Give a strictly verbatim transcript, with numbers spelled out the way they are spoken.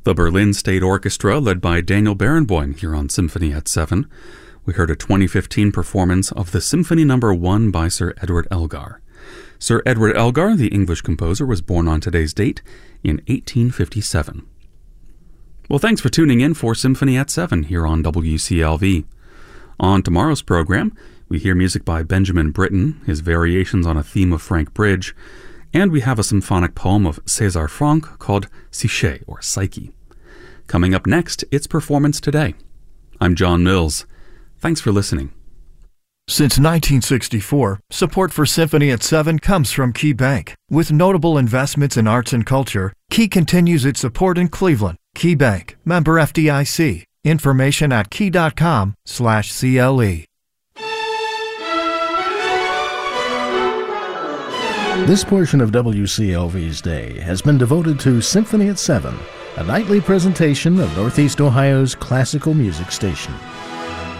The Berlin State Orchestra, led by Daniel Barenboim, here on Symphony at seven. We heard a twenty fifteen performance of the Symphony Number one by Sir Edward Elgar. Sir Edward Elgar, the English composer, was born on today's date in eighteen fifty-seven. Well, thanks for tuning in for Symphony at seven here on W C L V. On tomorrow's program, we hear music by Benjamin Britten, his variations on a theme of Frank Bridge, and we have a symphonic poem of César Franck called Psyché, or Psyche. Coming up next, it's Performance Today. I'm John Mills. Thanks for listening. Since nineteen sixty-four, support for Symphony at seven comes from Key Bank. With notable investments in arts and culture, Key continues its support in Cleveland. Key Bank, member F D I C. Information at key.com slash CLE. This portion of W C L V's day has been devoted to Symphony at seven, a nightly presentation of Northeast Ohio's classical music station.